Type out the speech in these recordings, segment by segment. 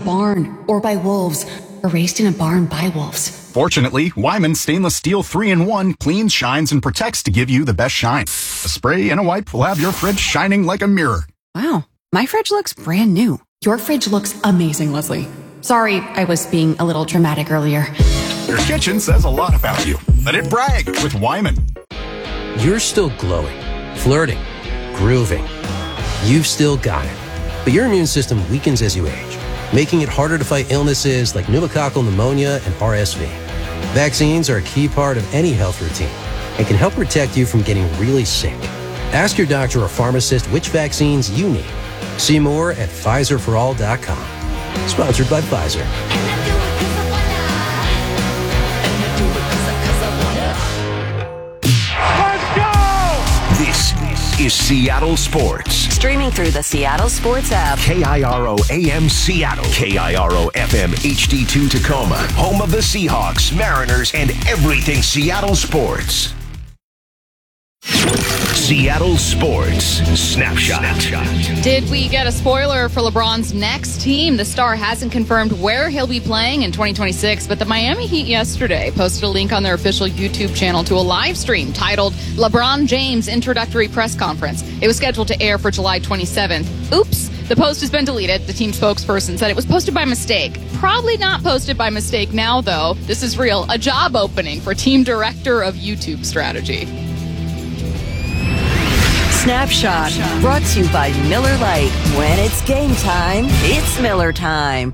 barn or by wolves or raised in a barn by wolves. Fortunately, Wyman Stainless Steel 3-in-1 cleans, shines, and protects to give you the best shine. A spray and a wipe will have your fridge shining like a mirror. Wow, my fridge looks brand new. Your fridge looks amazing, Leslie. Sorry, I was being a little dramatic earlier. Your kitchen says a lot about you. Let it brag with Wyman. You're still glowing, flirting, grooving. You've still got it. But your immune system weakens as you age, making it harder to fight illnesses like pneumococcal pneumonia and RSV. Vaccines are a key part of any health routine and can help protect you from getting really sick. Ask your doctor or pharmacist which vaccines you need. See more at PfizerForAll.com. Sponsored by Pfizer. Is Seattle Sports. Streaming through the Seattle Sports app. KIRO AM Seattle. KIRO FM HD2 Tacoma. Home of the Seahawks, Mariners, and everything Seattle sports. Seattle Sports Snapshot. Did we get a spoiler for LeBron's next team? The star hasn't confirmed where he'll be playing in 2026, but the Miami Heat yesterday posted a link on their official YouTube channel to a live stream titled LeBron James Introductory Press Conference. It was scheduled to air for July 27th. Oops. The post has been deleted. The team spokesperson said it was posted by mistake. Probably not posted by mistake now, though. This is real. A job opening for team director of YouTube strategy. Snapshot, brought to you by Miller Lite. When it's game time, it's Miller time.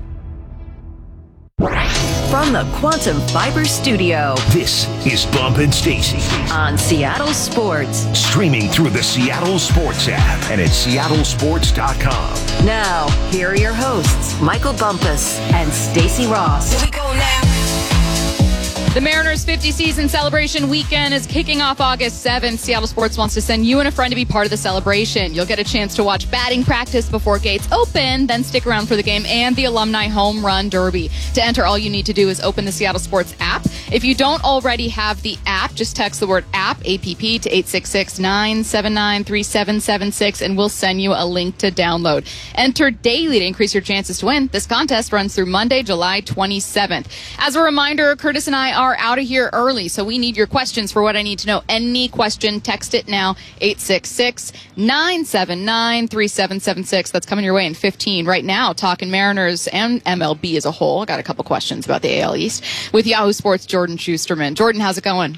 From the Quantum Fiber Studio, this is Bump and Stacy on Seattle Sports. Streaming through the Seattle Sports app and at seattlesports.com. Now, here are your hosts, Michael Bumpus and Stacy Ross. Here we go now. The Mariners' 50 season celebration weekend is kicking off August 7th. Seattle Sports wants to send you and a friend to be part of the celebration. You'll get a chance to watch batting practice before gates open, then stick around for the game and the Alumni Home Run Derby. To enter, all you need to do is open the Seattle Sports app. If you don't already have the app, just text the word app, APP, to 866-979-3776, and we'll send you a link to download. Enter daily to increase your chances to win. This contest runs through Monday, July 27th. As a reminder, Curtis and I are out of here early, so we need your questions for What I Need to Know. Any question, text it now, 866-979-3776. That's coming your way in 15. Right now, talking Mariners and MLB as a whole. I got a couple questions about the AL East with Yahoo Sports' Jordan Schusterman. Jordan, how's it going?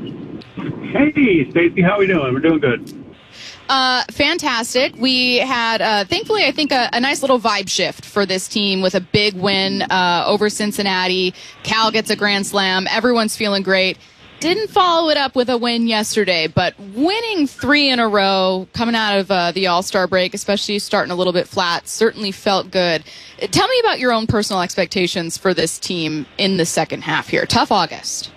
Hey, Stacey, how we doing? We're doing good. Fantastic. We had, thankfully, I think a nice little vibe shift for this team with a big win over Cincinnati. Cal gets a grand slam. Everyone's feeling great. Didn't follow it up with a win yesterday, but winning 3 in a row, coming out of the All-Star break, especially starting a little bit flat, certainly felt good. Tell me about your own personal expectations for this team in the second half here. Tough August.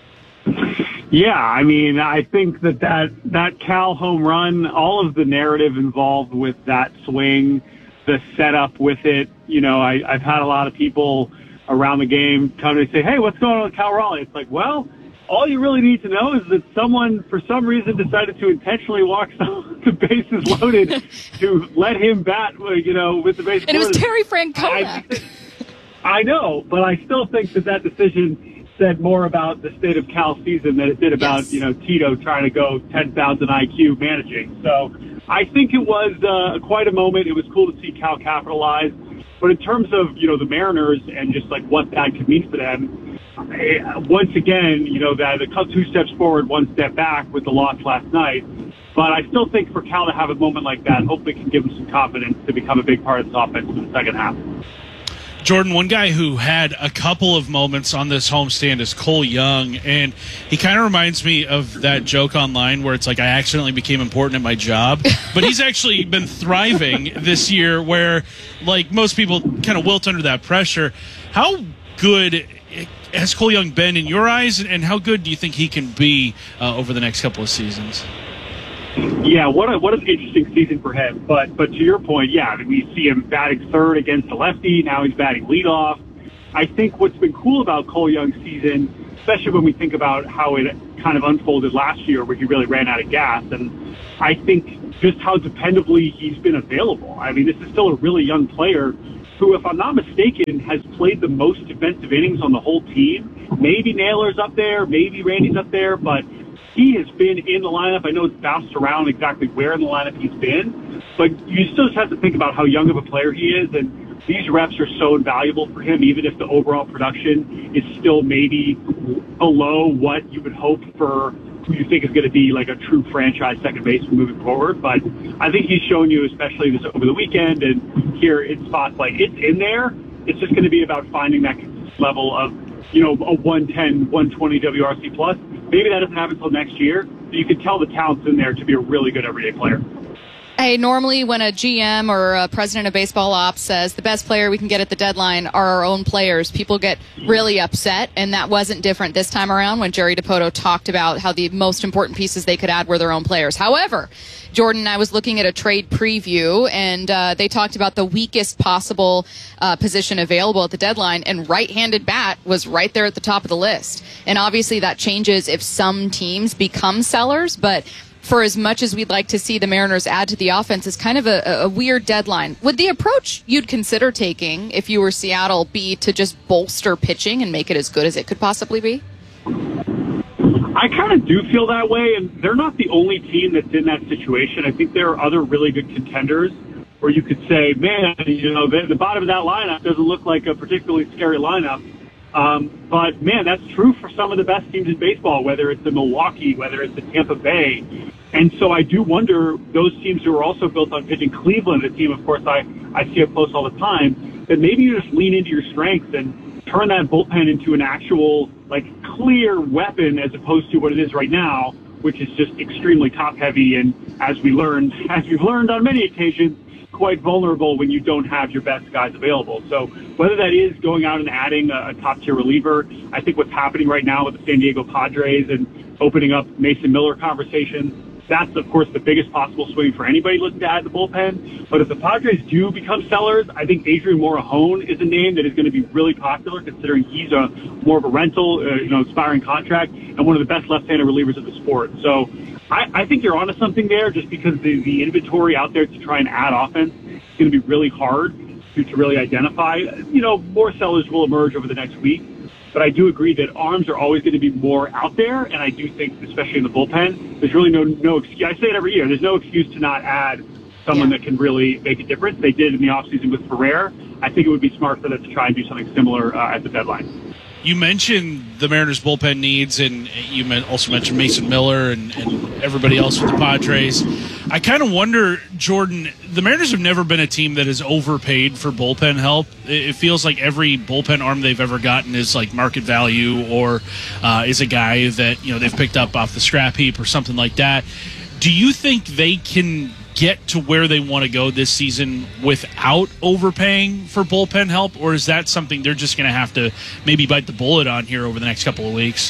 Yeah, I mean, I think that Cal home run, all of the narrative involved with that swing, the setup with it, you know, I've had a lot of people around the game come to say, hey, what's going on with Cal Raleigh? It's like, well, all you really need to know is that someone, for some reason, decided to intentionally walk the bases loaded to let him bat, you know, with the bases loaded. And it was Terry Francona. I know, but I still think that decision said more about the state of Cal's season than it did about, you know, Tito trying to go 10,000 IQ managing. So I think it was quite a moment. It was cool to see Cal capitalize. But in terms of, you know, the Mariners and just like what that could mean for them, once again, you know, that 2 steps forward, 1 step back with the loss last night. But I still think for Cal to have a moment like that, hopefully can give him some confidence to become a big part of this offense in the second half. Jordan, one guy who had a couple of moments on this homestand is Cole Young, and he kind of reminds me of that joke online where it's like, I accidentally became important at my job, but he's actually been thriving this year where, like, most people kind of wilt under that pressure. How good has Cole Young been in your eyes, and how good do you think he can be over the next couple of seasons? Yeah, what an interesting season for him. But to your point, yeah, I mean, we see him batting third against a lefty. Now he's batting leadoff. I think what's been cool about Cole Young's season, especially when we think about how it kind of unfolded last year where he really ran out of gas, and I think just how dependably he's been available. I mean, this is still a really young player who, if I'm not mistaken, has played the most defensive innings on the whole team. Maybe Naylor's up there, maybe Randy's up there, but he has been in the lineup. I know it's bounced around exactly where in the lineup he's been, but you still just have to think about how young of a player he is, and these reps are so invaluable for him, even if the overall production is still maybe below what you would hope for who you think is going to be like a true franchise second baseman moving forward. But I think he's shown you, especially this over the weekend and here in spots like it's in there. It's just going to be about finding that level of, a 110, 120 WRC plus. Maybe that doesn't happen until next year. But you can tell the talent's in there to be a really good everyday player. Hey, normally when a GM or a president of baseball ops says the best player we can get at the deadline are our own players, people get really upset, and that wasn't different this time around when Jerry Dipoto talked about how the most important pieces they could add were their own players. However, Jordan, I was looking at a trade preview, and they talked about the weakest possible position available at the deadline, and right-handed bat was right there at the top of the list. And obviously that changes if some teams become sellers, but for as much as we'd like to see the Mariners add to the offense, is kind of a weird deadline. Would the approach you'd consider taking if you were Seattle be to just bolster pitching and make it as good as it could possibly be? I kind of do feel that way, and they're not the only team that's in that situation. I think there are other really good contenders where you could say, man, the bottom of that lineup doesn't look like a particularly scary lineup. But, man, that's true for some of the best teams in baseball, whether it's the Milwaukee, whether it's the Tampa Bay. And so I do wonder, those teams who are also built on pitching, Cleveland, a team, of course, I see up close all the time, that maybe you just lean into your strengths and turn that bullpen into an actual, clear weapon as opposed to what it is right now, which is just extremely top-heavy and, as we've learned on many occasions, quite vulnerable when you don't have your best guys available. So whether that is going out and adding a top-tier reliever, I think what's happening right now with the San Diego Padres and opening up Mason Miller conversations, that's, of course, the biggest possible swing for anybody looking to add the bullpen. But if the Padres do become sellers, I think Adrian Morejon is a name that is going to be really popular, considering he's more of a rental, expiring contract, and one of the best left-handed relievers of the sport. So I think you're onto something there, just because the inventory out there to try and add offense is going to be really hard to really identify. More sellers will emerge over the next week. But I do agree that arms are always going to be more out there, and I do think, especially in the bullpen, there's really no excuse. I say it every year. There's no excuse to not add someone that can really make a difference. They did in the offseason with Ferrer. I think it would be smart for them to try and do something similar at the deadline. You mentioned the Mariners' bullpen needs, and you also mentioned Mason Miller and everybody else with the Padres. I kind of wonder, Jordan, the Mariners have never been a team that has overpaid for bullpen help. It feels like every bullpen arm they've ever gotten is like market value or is a guy that they've picked up off the scrap heap or something like that. Do you think they can get to where they want to go this season without overpaying for bullpen help, or is that something they're just going to have to maybe bite the bullet on here over the next couple of weeks?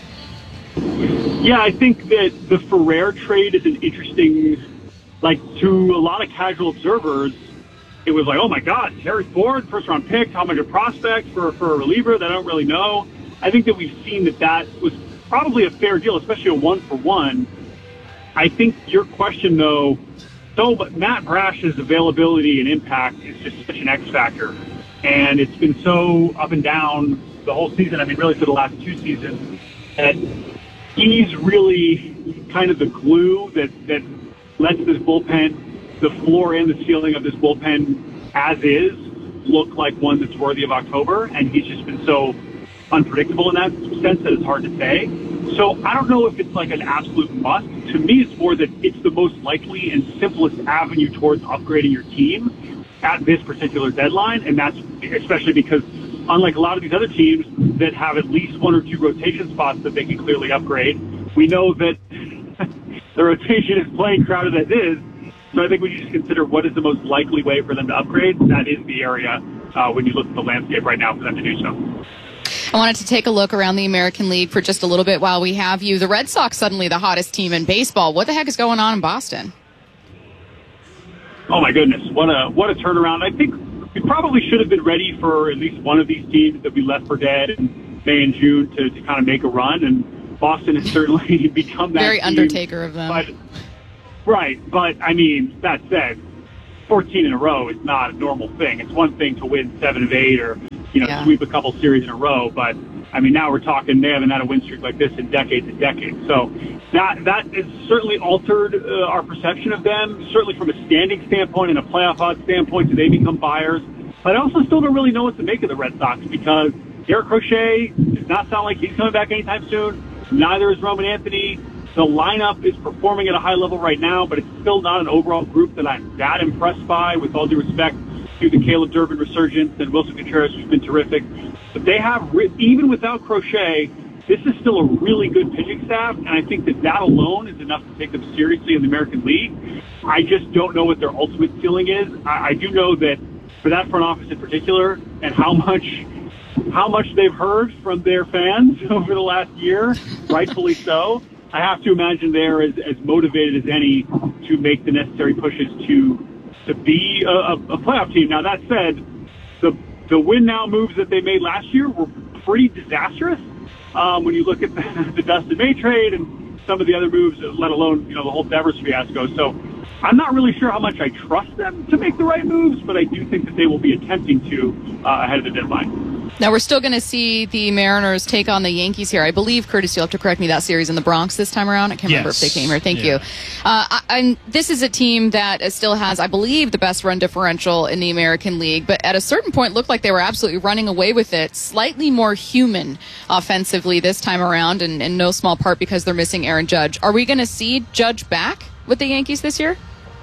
Yeah, I think that the Ferrer trade is an interesting, to a lot of casual observers, it was like, oh my God, Terry Ford, first-round pick, how much a prospect for a reliever that I don't really know. I think that we've seen that was probably a fair deal, especially a one-for-one. I think your question, though, but Matt Brash's availability and impact is just such an X factor. And it's been so up and down the whole season, really for the last two seasons, that he's really kind of the glue that lets this bullpen, the floor and the ceiling of this bullpen as is, look like one that's worthy of October. And he's just been so unpredictable in that sense that it's hard to say. So I don't know if it's like an absolute must. To me, it's more that it's the most likely and simplest avenue towards upgrading your team at this particular deadline. And that's especially because unlike a lot of these other teams that have at least one or two rotation spots that they can clearly upgrade, we know that the rotation is playing crowded as is. So I think we should consider what is the most likely way for them to upgrade. That is the area when you look at the landscape right now for them to do so. I wanted to take a look around the American League for just a little bit while we have you. The Red Sox suddenly the hottest team in baseball. What the heck is going on in Boston? Oh my goodness, what a turnaround. I think we probably should have been ready for at least one of these teams that we left for dead in May and June to kind of make a run, and Boston has certainly become that very team. Undertaker of them. But that said, 14 in a row is not a normal thing. It's one thing to win 7 of 8 or, sweep a couple series in a row. But, I mean, now we're talking they haven't had a win streak like this in decades and decades. So that has certainly altered our perception of them, certainly from a standing standpoint and a playoff odds standpoint. Do they become buyers? But I also still don't really know what to make of the Red Sox because Garrett Crochet does not sound like he's coming back anytime soon. Neither is Roman Anthony. The lineup is performing at a high level right now, but it's still not an overall group that I'm that impressed by, with all due respect to the Caleb Durbin resurgence and Wilson Contreras, who's been terrific. But they have, even without Crochet, this is still a really good pitching staff, and I think that alone is enough to take them seriously in the American League. I just don't know what their ultimate ceiling is. I do know that for that front office in particular, and how much they've heard from their fans over the last year, rightfully so, I have to imagine they're as motivated as any to make the necessary pushes to be a playoff team. Now, that said, the win now moves that they made last year were pretty disastrous. When you look at the Dustin May trade and some of the other moves, let alone the whole Devers fiasco. So I'm not really sure how much I trust them to make the right moves, but I do think that they will be attempting to ahead of the deadline. Now, we're still going to see the Mariners take on the Yankees here. I believe, Curtis, you'll have to correct me, that series in the Bronx this time around. I can't remember if they came here. Thank you. And this is a team that still has, I believe, the best run differential in the American League, but at a certain point looked like they were absolutely running away with it. Slightly more human offensively this time around, and in no small part because they're missing Aaron Judge. Are we going to see Judge back with the Yankees this year?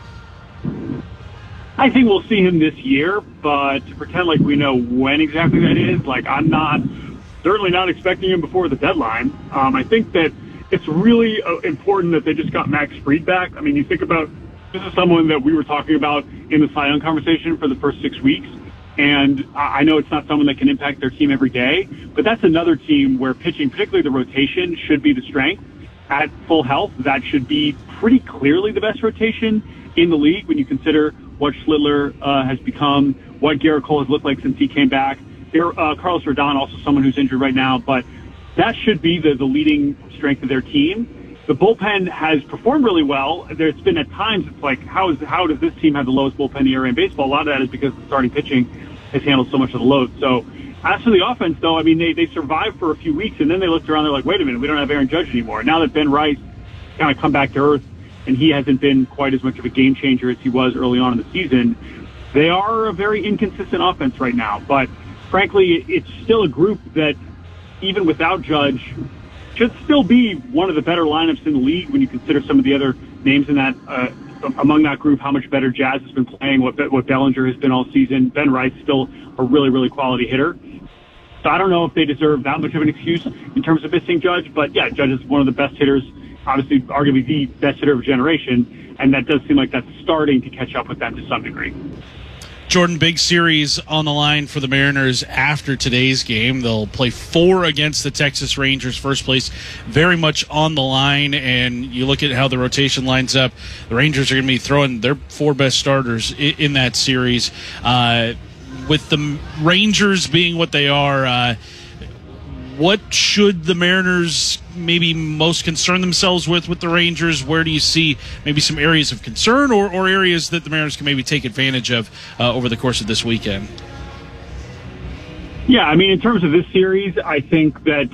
I think we'll see him this year, but to pretend like we know when exactly that is, I'm certainly not expecting him before the deadline. I think that it's really important that they just got Max Fried back. I mean, you think about, this is someone that we were talking about in the Cy Young conversation for the first 6 weeks, and I know it's not someone that can impact their team every day, but that's another team where pitching, particularly the rotation, should be the strength. At full health, that should be pretty clearly the best rotation in the league when you consider what Schlittler has become, what Garrett Cole has looked like since he came back. Carlos Rodon, also someone who's injured right now, but that should be the leading strength of their team. The bullpen has performed really well. There's been at times it's like, how does this team have the lowest bullpen ERA in baseball? A lot of that is because the starting pitching has handled so much of the load. So as for the offense, though, I mean, they survived for a few weeks, and then they looked around, they're like, wait a minute, we don't have Aaron Judge anymore. Now that Ben Rice kind of come back to earth, and he hasn't been quite as much of a game changer as he was early on in the season, they are a very inconsistent offense right now. But frankly, it's still a group that, even without Judge, should still be one of the better lineups in the league when you consider some of the other names in that among that group, how much better Jazz has been playing, what Bellinger has been all season. Ben Rice still a really, really quality hitter. So I don't know if they deserve that much of an excuse in terms of missing Judge, but yeah, Judge is one of the best hitters, obviously arguably the best hitter of a generation, and that does seem like that's starting to catch up with them to some degree. Jordan, big series on the line for the Mariners after today's game. They'll play 4 against the Texas Rangers. First place very much on the line, and you look at how the rotation lines up. The Rangers are going to be throwing their 4 best starters in that series. With the Rangers being what they are, what should the Mariners maybe most concern themselves with the Rangers? Where do you see maybe some areas of concern or areas that the Mariners can maybe take advantage of over the course of this weekend? Yeah, I mean, in terms of this series, I think that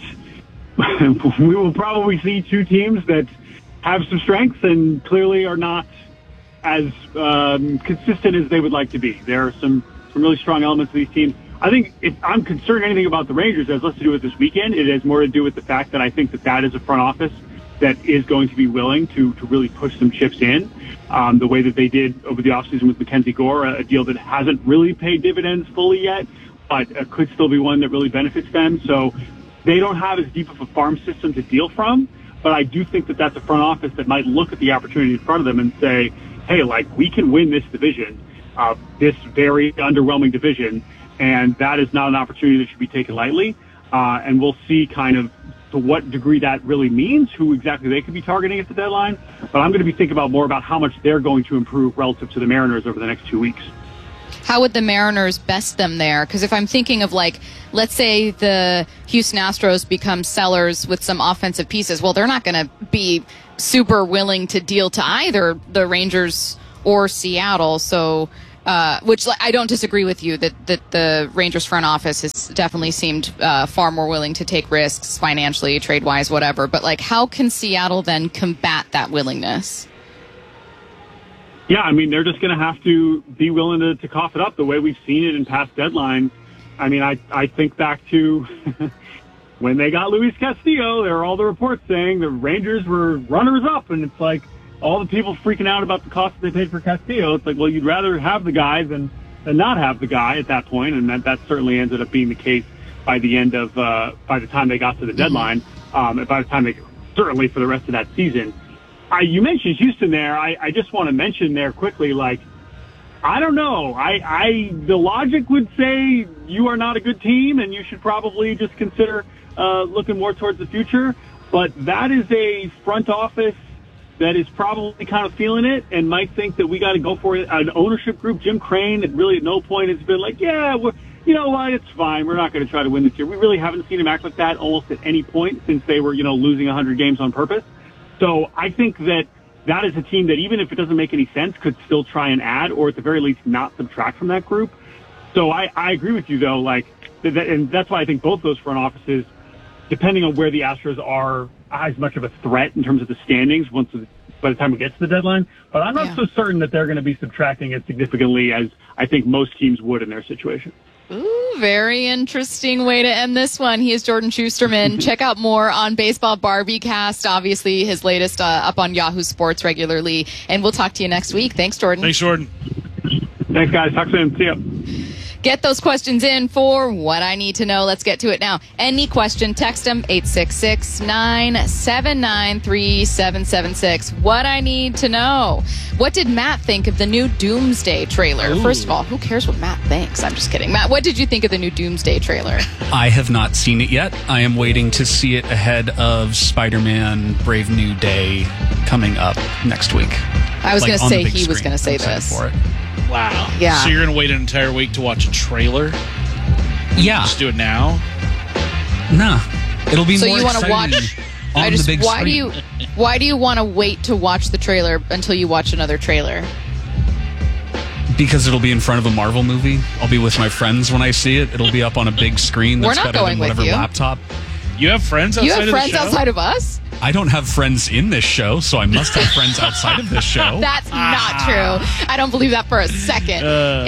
we will probably see 2 teams that have some strengths and clearly are not as consistent as they would like to be. There are some really strong elements of these teams. I think if I'm concerned anything about the Rangers, it has less to do with this weekend. It has more to do with the fact that I think that is a front office that is going to be willing to really push some chips in, the way that they did over the offseason with Mackenzie Gore, a deal that hasn't really paid dividends fully yet, but could still be one that really benefits them. So they don't have as deep of a farm system to deal from, but I do think that that's a front office that might look at the opportunity in front of them and say, hey, we can win this division, this very underwhelming division, and that is not an opportunity that should be taken lightly. And we'll see kind of to what degree that really means, who exactly they could be targeting at the deadline. But I'm going to be thinking more about how much they're going to improve relative to the Mariners over the next 2 weeks. How would the Mariners best them there? Because if I'm thinking of, let's say the Houston Astros become sellers with some offensive pieces, well, they're not going to be super willing to deal to either the Rangers or Seattle. So, which I don't disagree with you that the Rangers front office has definitely seemed far more willing to take risks financially, trade-wise, whatever. But, like, how can Seattle then combat that willingness? Yeah, I mean, they're just going to have to be willing to cough it up the way we've seen it in past deadlines. I mean, I think back to when they got Luis Castillo, there were all the reports saying the Rangers were runners-up, and it's like all the people freaking out about the cost they paid for Castillo. It's like, well, you'd rather have the guy than not have the guy at that point, and that certainly ended up being the case by the end of by the time they got to the deadline, and by the time they certainly for the rest of that season. You mentioned Houston there. I just want to mention there quickly, like, I don't know. The logic would say you are not a good team and you should probably just consider looking more towards the future. But that is a front office that is probably kind of feeling it and might think that we got to go for it. An ownership group, Jim Crane, at really at no point has been like, yeah, you know what, it's fine. We're not going to try to win this year. We really haven't seen him act like that almost at any point since they were, losing 100 games on purpose. So I think that is a team that, even if it doesn't make any sense, could still try and add, or at the very least not subtract from that group. So I agree with you, though, like, and that's why I think both those front offices, depending on where the Astros are, as much of a threat in terms of the standings by the time it gets to the deadline. But I'm not so certain that they're going to be subtracting it significantly as I think most teams would in their situation. Ooh, very interesting way to end this one. He is Jordan Schusterman. Check out more on Baseball Barbiecast. Obviously, his latest up on Yahoo Sports regularly. And we'll talk to you next week. Thanks, Jordan. Thanks, Jordan. Thanks, guys. Talk soon. See ya. Get those questions in for What I Need to Know. Let's get to it now. Any question, text them 866-979-3776. What I Need to Know. What did Matt think of the new Doomsday trailer? Ooh. First of all, who cares what Matt thinks? I'm just kidding. Matt, what did you think of the new Doomsday trailer? I have not seen it yet. I am waiting to see it ahead of Spider-Man Brave New Day coming up next week. I was going to say he was going to say this. For it. Wow. Yeah. So you're going to wait an entire week to watch a trailer? Yeah. Just do it now? Nah. It'll be so more you want to watch on the big screen. Why do you want to wait to watch the trailer until you watch another trailer? Because it'll be in front of a Marvel movie. I'll be with my friends when I see it. It'll be up on a big screen that's We're not better going than with whatever you. laptop. You have friends outside of the show? You have friends outside of us? I don't have friends in this show, so I must have friends outside of this show. That's not true. I don't believe that for a second.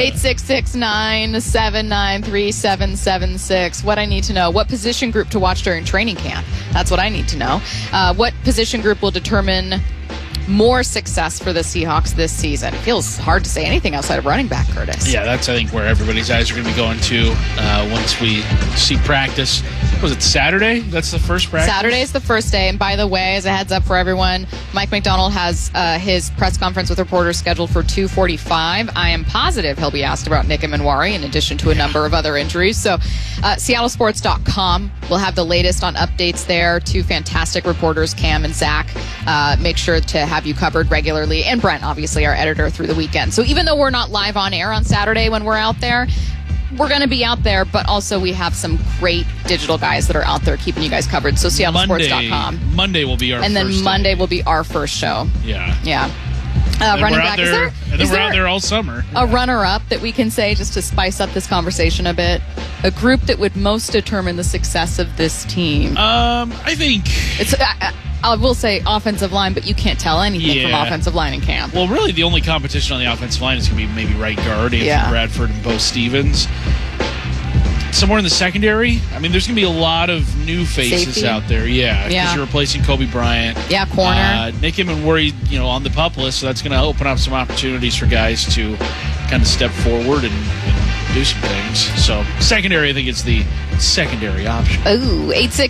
866-979-3776. What I need to know. What position group to watch during training camp? That's what I need to know. What position group will determine more success for the Seahawks this season? It feels hard to say anything outside of running back, Curtis. Yeah, that's, I think, where everybody's eyes are going to be going to once we see practice. Was it Saturday? That's the first practice? Saturday is the first day. And by the way, as a heads up for everyone, Mike McDonald has his press conference with reporters scheduled for 2:45. I am positive he'll be asked about Nick Emenwari in addition to a number of other injuries. So SeattleSports.com will have the latest on updates there. Two fantastic reporters, Cam and Zach. Make sure to have you covered regularly. And Brent, obviously, our editor through the weekend. So even though we're not live on air on Saturday when we're out there, we're going to be out there, but also we have some great digital guys that are out there keeping you guys covered. So SeattleSports.com. Monday will be our and first then Monday will be our first show. Yeah. Yeah. Running back. There, we're out there all summer. A runner-up that we can say just to spice up this conversation a bit? A group that would most determine the success of this team? I think it's. I will say offensive line, but you can't tell anything from offensive line in camp. Well, really, the only competition on the offensive line is going to be maybe right guard, Anthony Bradford and Bo Stevens. Somewhere in the secondary, I mean, there's going to be a lot of new faces out there. Yeah, because you're replacing Kobe Bryant. Yeah, corner. Nick Emenwari, on the PUP list, so that's going to open up some opportunities for guys to kind of step forward and do some things. So secondary, I think, is the secondary option. Ooh,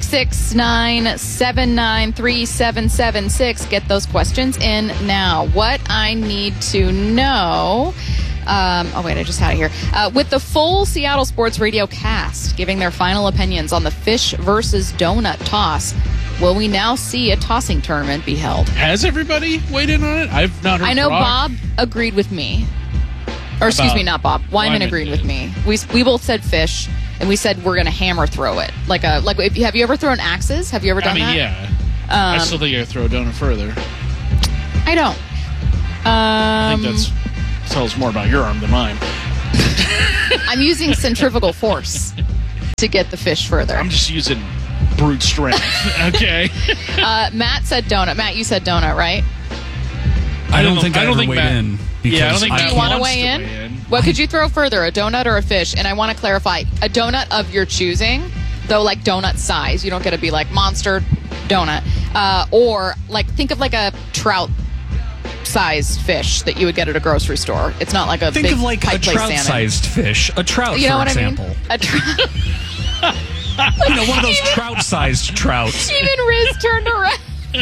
866-979-3776. Get those questions in now. What I need to know. I just had it here. With the full Seattle Sports Radio cast giving their final opinions on the fish versus donut toss, will we now see a tossing tournament be held? Has everybody weighed in on it? I've not heard. I know Bob agreed with me. Or excuse me, not Bob. Wyman agreed with me. We both said fish, and we said we're going to hammer throw it. Have you ever thrown axes? Have you ever done that? Yeah. I still think I could throw a donut further. I don't. I think that tells more about your arm than mine. I'm using centrifugal force to get the fish further. I'm just using brute strength. Okay. Matt said donut. Matt, you said donut, right? I don't think I weighed Matt, in. Yeah, I don't think Do Matt you want to wants weigh in? What could you throw further, a donut or a fish? And I want to clarify, a donut of your choosing, though, like donut size. You don't get to be like monster donut. Or like think of like a trout-sized fish that you would get at a grocery store. It's not like a think big of like a trout-sized fish. A trout, you know for what example. I mean? A trout. One of those trout-sized trouts. Even Riz turned around.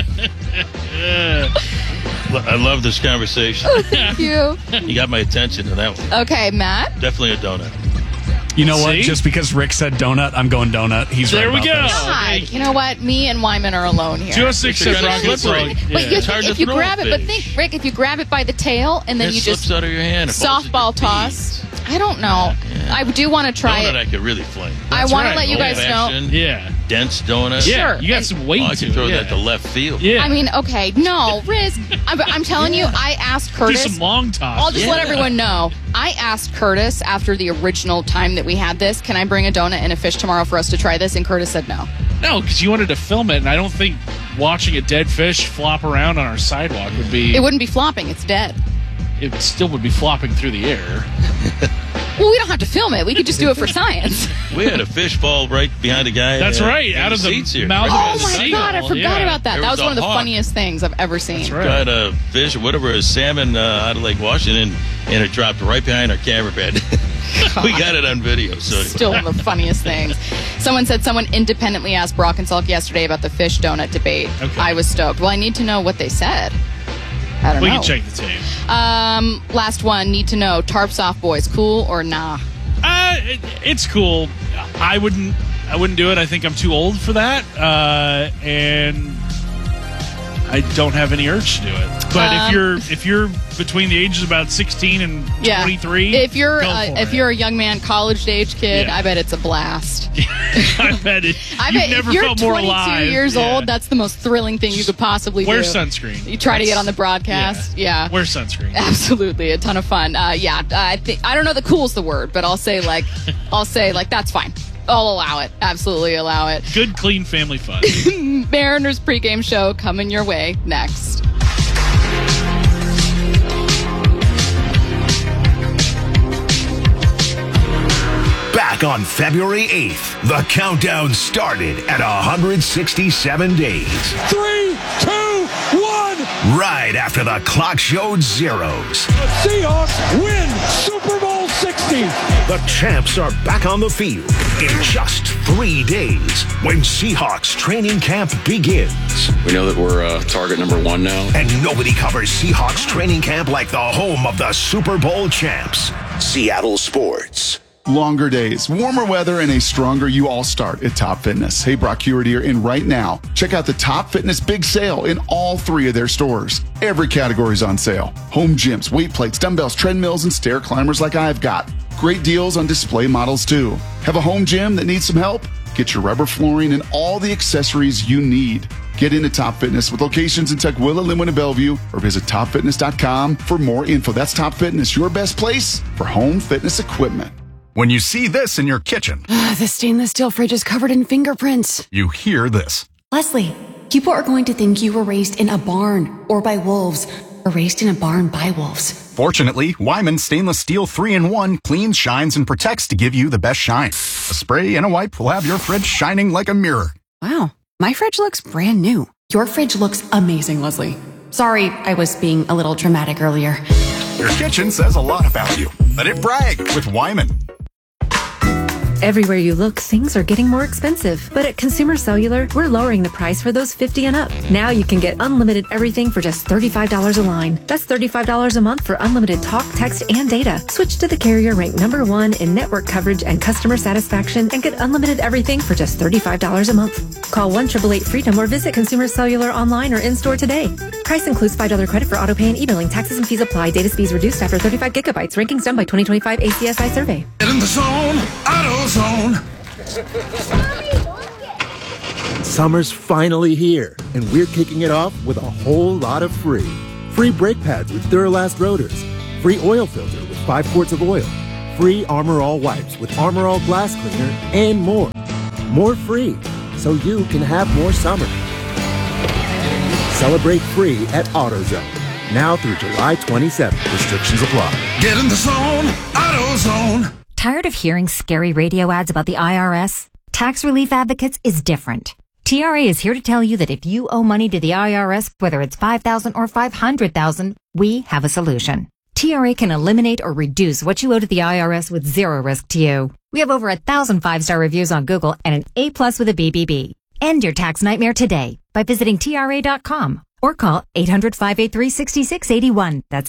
I love this conversation. Oh, thank you. You got my attention to that one. Okay, Matt. Definitely a donut. You know what? See? Just because Rick said donut, I'm going donut. He's there right we about go. this. God, you know what? Me and Wyman are alone here. 206 said It's rocket slippery. frog. But Yeah. you It's hard if to you throw grab a it, but fish. think, Rick, if you grab it by the tail and then It you slips just out of your hand. It falls in your softball feet. toss. I don't know. Yeah. I do want to try Donut it. I could really fling. I want right. to let you guys know. Old-fashioned, Yeah. dense donut. Yeah, Sure. you got And- some weight Oh, I to can throw it. that to left field. Yeah. I mean, okay, no, Riz. I'm telling you, I asked do Curtis. some long toss. I'll just let Yeah. everyone know. I asked Curtis after the original time that we had this, can I bring a donut and a fish tomorrow for us to try this? And Curtis said no. No, because you wanted to film it, and I don't think watching a dead fish flop around on our sidewalk would be. It wouldn't be flopping. It's dead. It still would be flopping through the air. Well, we don't have to film it. We could just do it for science. We had a fish fall right behind a guy. That's right, in out of the seats here. mouth Right Oh behind the my seat. God, I forgot Yeah. about that. There That was was one of a the hawk. funniest things I've ever seen. That's right. Got a fish or whatever, a salmon out of Lake Washington, and it dropped right behind our camera bed. We got it on video. So anyway. Still one of the funniest things. Someone said someone independently asked Brock and Salk yesterday about the fish donut debate. Okay. I was stoked. Well, I need to know what they said. I don't We know. can check the tape. Last one. Need to know. Tarps off, boys. Cool or nah? It's cool. I wouldn't do it. I think I'm too old for that, and I don't have any urge to do it. But if you're between the ages of about 16 and 23, If you're go for if it. you're a young man, college age kid, Yeah. I bet it's a blast. I bet it. I You've bet never if you're felt more 22 alive. years Yeah. old, that's the most thrilling thing you could possibly Wear do. sunscreen. You try to get on the broadcast. Yeah. Wear sunscreen. Absolutely, a ton of fun. I don't know that cool's the word, but I'll say that's fine. I'll allow it. Absolutely allow it. Good, clean family fun. Mariners pregame show coming your way next. Back on February 8th, the countdown started at 167 days. 3, 2, 1. Right after the clock showed zeros. The Seahawks win Super Bowl 60. The champs are back on the field in just 3 days when Seahawks training camp begins. We know that we're target number 1 now. And nobody covers Seahawks training camp like the home of the Super Bowl champs, Seattle Sports. Longer days, warmer weather, and a stronger you all start at Top Fitness. Hey, Brock Hewitt here, and right now, check out the Top Fitness Big Sale in all 3 of their stores. Every category is on sale. Home gyms, weight plates, dumbbells, treadmills, and stair climbers like I've got. Great deals on display models, too. Have a home gym that needs some help? Get your rubber flooring and all the accessories you need. Get into Top Fitness with locations in Tukwila, Linwood, and Bellevue, or visit topfitness.com for more info. That's Top Fitness, your best place for home fitness equipment. When you see this in your kitchen, The stainless steel fridge is covered in fingerprints. you hear this. Leslie, people are going to think you were raised in a barn or by wolves, or raised in a barn by wolves. Fortunately, Wyman Stainless Steel 3-in-1 cleans, shines, and protects to give you the best shine. A spray and a wipe will have your fridge shining like a mirror. Wow, my fridge looks brand new. Your fridge looks amazing, Leslie. Sorry, I was being a little dramatic earlier. Your kitchen says a lot about you. Let it brag with Wyman. Everywhere you look, things are getting more expensive. But at Consumer Cellular, we're lowering the price for those 50 and up. Now you can get unlimited everything for just $35 a line. That's $35 a month for unlimited talk, text, and data. Switch to the carrier ranked #1 in network coverage and customer satisfaction and get unlimited everything for just $35 a month. Call 1-888-FREEDOM or visit Consumer Cellular online or in-store today. Price includes $5 credit for auto pay and e-billing. Taxes and fees apply. Data speeds reduced after 35 gigabytes. Rankings done by 2025 ACSI survey. Get in the zone, AutoZone. Summer's finally here, and we're kicking it off with a whole lot of free. Free brake pads with Duralast rotors. Free oil filter with 5 quarts of oil. Free Armor All wipes with Armor All glass cleaner, and more. More free, so you can have more summer. Celebrate free at AutoZone. Now through July 27th. Restrictions apply. Get in the zone, AutoZone. Tired of hearing scary radio ads about the IRS? Tax Relief Advocates is different. TRA is here to tell you that if you owe money to the IRS, whether it's $5,000 or $500,000, we have a solution. TRA can eliminate or reduce what you owe to the IRS with zero risk to you. We have over 1,000 5-star reviews on Google and an A+ with a BBB. End your tax nightmare today by visiting TRA.com or call 800-583-6681. That's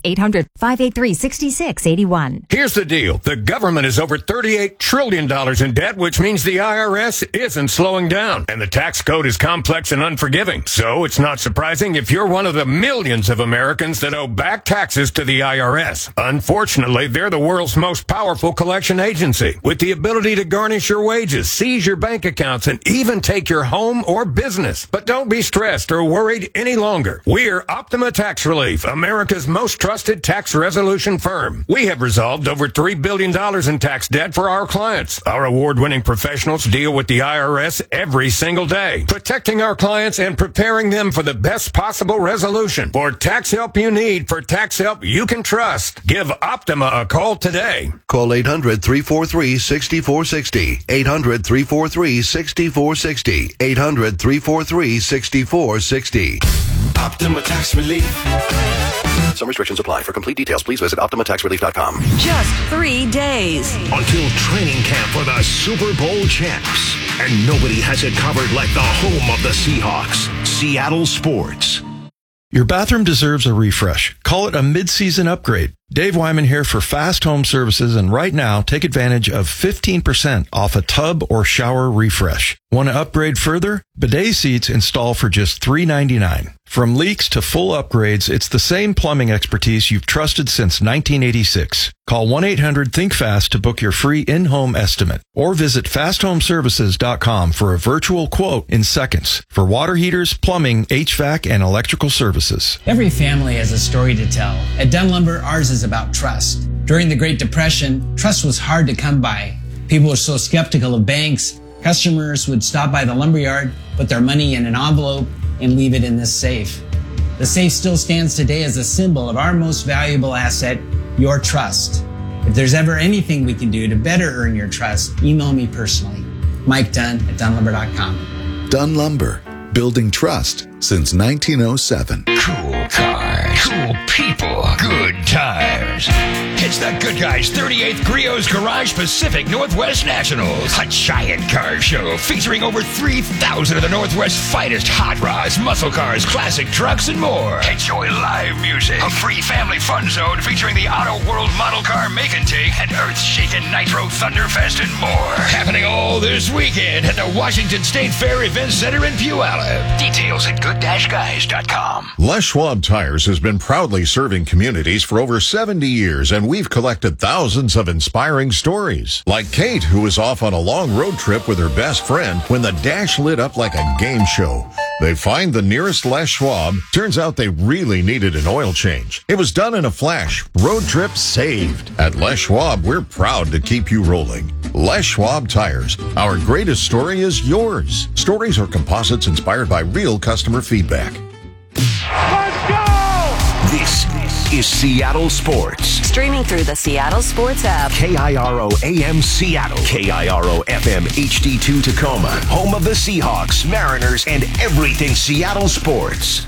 800-583-6681. Here's the deal. The government is over $38 trillion in debt, which means the IRS isn't slowing down. And the tax code is complex and unforgiving. So it's not surprising if you're one of the millions of Americans that owe back taxes to the IRS. Unfortunately, they're the world's most powerful collection agency, with the ability to garnish your wages, seize your bank accounts, and even take your home or business. But don't be stressed or worried any longer. We're Optima Tax Relief, America's most trusted tax resolution firm. We have resolved over $3 billion in tax debt for our clients. Our award-winning professionals deal with the IRS every single day, protecting our clients and preparing them for the best possible resolution. For tax help you need, for tax help you can trust, give Optima a call today. Call 800-343-6460. 800-343-6460. 800-343-6460. Optima Tax Relief. Some restrictions apply. For complete details, please visit OptimaTaxRelief.com. Just 3 days Until training camp for the Super Bowl champs. And nobody has it covered like the home of the Seahawks, Seattle Sports. Your bathroom deserves a refresh. Call it a mid-season upgrade. Dave Wyman here for Fast Home Services, and right now, take advantage of 15% off a tub or shower refresh. Want to upgrade further? Bidet seats install for just $3.99. From leaks to full upgrades, it's the same plumbing expertise you've trusted since 1986. Call 1-800-THINK-FAST to book your free in-home estimate, or visit fasthomeservices.com for a virtual quote in seconds for water heaters, plumbing, HVAC, and electrical services. Every family has a story to tell. At Dunn Lumber, ours is about trust. During the Great Depression, trust was hard to come by. People were so skeptical of banks. Customers would stop by the lumberyard, put their money in an envelope, and leave it in this safe. The safe still stands today as a symbol of our most valuable asset, your trust. If there's ever anything we can do to better earn your trust, email me personally. Mike Dunn at DunnLumber.com. Dunn Lumber, building trust since 1907. Cool cars, cool people, good tires. It's the Good Guys 38th Griot's Garage Pacific Northwest Nationals, a giant car show featuring over 3,000 of the Northwest's finest hot rods, muscle cars, classic trucks, and more. Enjoy live music, a free family fun zone featuring the Auto World Model Car Make and Take, and Earth-Shaking Nitro Thunderfest, and more. Happening all this weekend at the Washington State Fair Event Center in Puyallup. Details at good-guys.com. Les Schwab Tires has been proudly serving communities for over 70 years, and we've collected thousands of inspiring stories. Like Kate, who was off on a long road trip with her best friend when the dash lit up like a game show. They find the nearest Les Schwab. Turns out they really needed an oil change. It was done in a flash. Road trip saved. At Les Schwab, we're proud to keep you rolling. Les Schwab Tires. Our greatest story is yours. Stories are composites inspired by real customer feedback. Let's go! This is Seattle Sports. Streaming through the Seattle Sports app. KIRO AM Seattle. KIRO FM HD2 Tacoma. Home of the Seahawks, Mariners, and everything Seattle sports.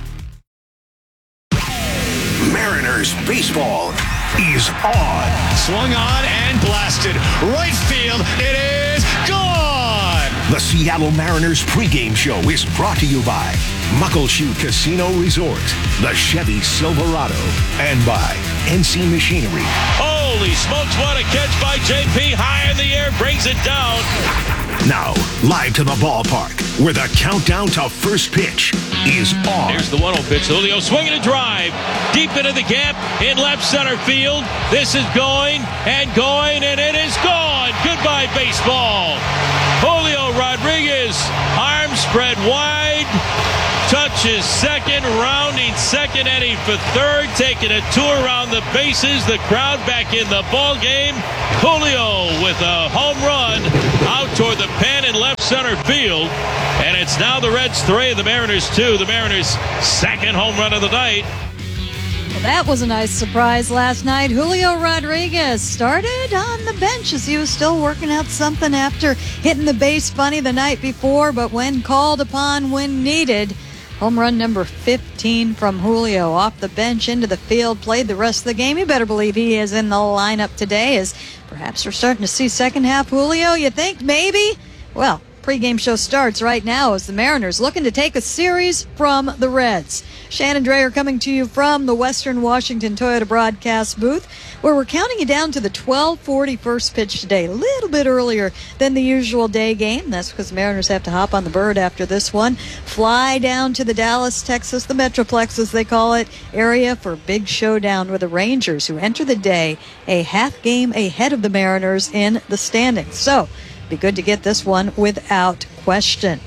Mariners baseball is on. Swung on and blasted. Right field. It is gone. The Seattle Mariners pregame show is brought to you by Muckleshoot Casino Resort, the Chevy Silverado, and by NC Machinery. Holy smokes, what a catch by JP. High in the air, brings it down. Now, live to the ballpark, where the countdown to first pitch is on. Here's the 1-0 pitch. Julio swinging a drive deep into the gap in left center field. This is going, and it is gone. Goodbye, baseball. Julio Rodriguez, arms spread wide. Touch Pitches second, rounding second, heading for third, taking a tour around the bases. The crowd back in the ball game. Julio with a home run out toward the pen in left center field. And it's now the Reds 3, the Mariners 2. The Mariners' second home run of the night. Well, that was a nice surprise last night. Julio Rodriguez started on the bench as he was still working out something after hitting the base bunny the night before, but when called upon, when needed, home run number 15 from Julio off the bench into the field, played the rest of the game. You better believe he is in the lineup today, as perhaps we're starting to see second half Julio. You think maybe? Well, pregame show starts right now as the Mariners looking to take a series from the Reds. Shannon Drayer coming to you from the Western Washington Toyota broadcast booth, where we're counting you down to the 12:40 first pitch today, a little bit earlier than the usual day game. That's because the Mariners have to hop on the bird after this one, fly down to the Dallas, Texas, the Metroplex as they call it, area for a big showdown with the Rangers, who enter the day a half game ahead of the Mariners in the standings. So, be good to get this one without question.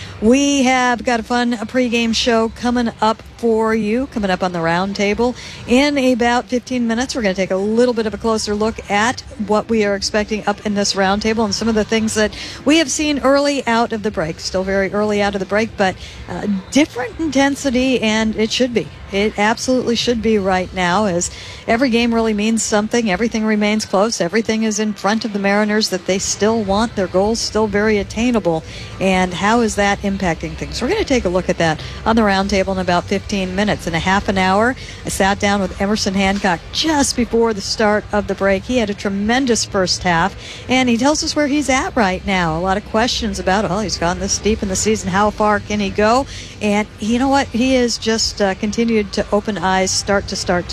We have got a fun pregame show coming up for you, coming up on the round table. In about 15 minutes, we're going to take a little bit of a closer look at what we are expecting up in this round table and some of the things that we have seen early out of the break. Still very early out of the break, but different intensity, and it should be. It absolutely should be right now, as every game really means something. Everything remains close. Everything is in front of the Mariners that they still want. Their goals still very attainable. And how is that impacting things? We're going to take a look at that on the roundtable in about 15 minutes. In a half an hour, I sat down with Emerson Hancock just before the start of the break. He had a tremendous first half, and he tells us where he's at right now. A lot of questions about, well, he's gone this deep in the season. How far can he go? And you know what? He has just continued to open eyes start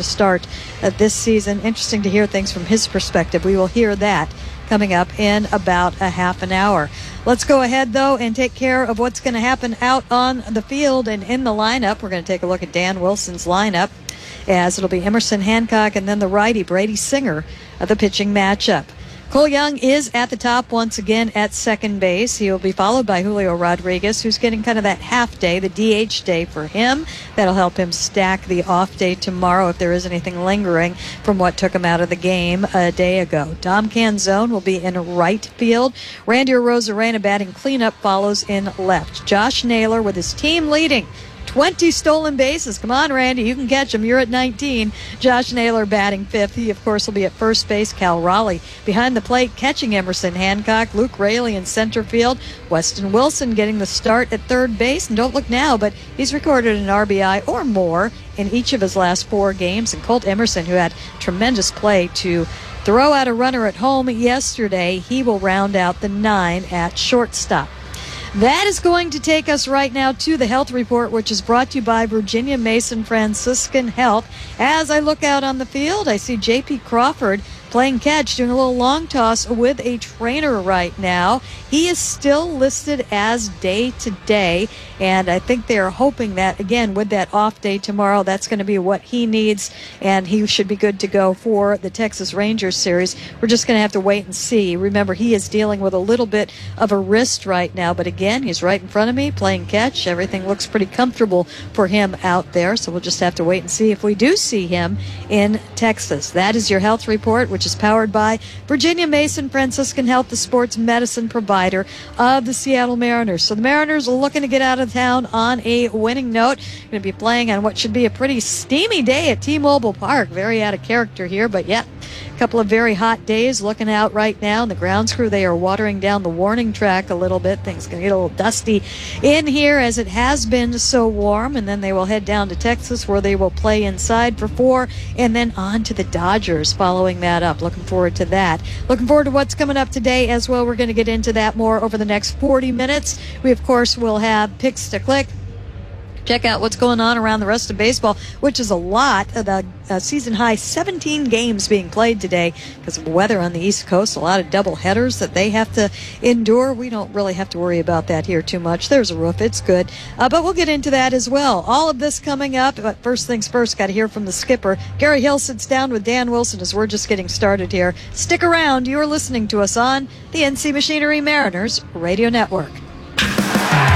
this season. Interesting to hear things from his perspective. We will hear that coming up in about a half an hour. Let's go ahead, though, and take care of what's going to happen out on the field and in the lineup. We're going to take a look at Dan Wilson's lineup, as it'll be Emerson Hancock and then the righty, Brady Singer, of the pitching matchup. Cole Young is at the top once again at second base. He will be followed by Julio Rodriguez, who's getting kind of that half day, the DH day for him. That'll help him stack the off day tomorrow if there is anything lingering from what took him out of the game a day ago. Dom Canzone will be in right field. Randy Arozarena batting cleanup follows in left. Josh Naylor with his team leading 20 stolen bases. Come on, Randy, you can catch him. You're at 19. Josh Naylor batting fifth. He, of course, will be at first base. Cal Raleigh behind the plate catching Emerson Hancock. Luke Raley in center field. Weston Wilson getting the start at third base. And don't look now, but he's recorded an RBI or more in each of his last 4 games. And Colt Emerson, who had tremendous play to throw out a runner at home yesterday, he will round out the 9 at shortstop. That is going to take us right now to the health report, which is brought to you by Virginia Mason Franciscan Health. As I look out on the field, I see J.P. Crawford playing catch, doing a little long toss with a trainer right now. He is still listed as day-to-day, and I think they are hoping that, again, with that off day tomorrow, that's going to be what he needs, and he should be good to go for the Texas Rangers series. We're just going to have to wait and see. Remember, he is dealing with a little bit of a wrist right now, but again, he's right in front of me playing catch. Everything looks pretty comfortable for him out there, so we'll just have to wait and see if we do see him in Texas. That is your health report, which is powered by Virginia Mason Franciscan Health, the sports medicine provider of the Seattle Mariners. So the Mariners are looking to get out of town on a winning note. Going to be playing on what should be a pretty steamy day at T-Mobile Park. Very out of character here, but yeah, a couple of very hot days looking out right now. And the grounds crew, they are watering down the warning track a little bit. Things going to get a little dusty in here as it has been so warm. And then they will head down to Texas, where they will play inside for 4, and then on to the Dodgers following that up. Looking forward to that. Looking forward to what's coming up today as well. We're going to get into that more over the next 40 minutes. We, of course, will have Picks to Click. Check out what's going on around the rest of baseball, which is a lot. The season-high 17 games being played today because of weather on the East Coast. A lot of double headers that they have to endure. We don't really have to worry about that here too much. There's a roof. It's good. But we'll get into that as well. All of this coming up. But first things first, got to hear from the skipper. Gary Hill sits down with Dan Wilson as we're just getting started here. Stick around. You're listening to us on the NC Machinery Mariners Radio Network.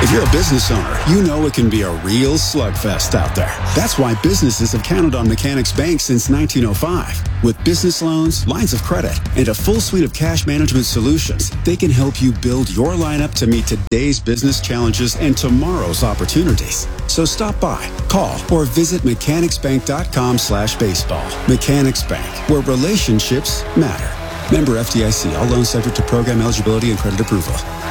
If you're a business owner, you know it can be a real slugfest out there. That's why businesses have counted on Mechanics Bank since 1905. With business loans, lines of credit, and a full suite of cash management solutions, they can help you build your lineup to meet today's business challenges and tomorrow's opportunities. So stop by, call, or visit mechanicsbank.com/baseball. Mechanics Bank, where relationships matter. Member FDIC. All loans subject to program eligibility and credit approval.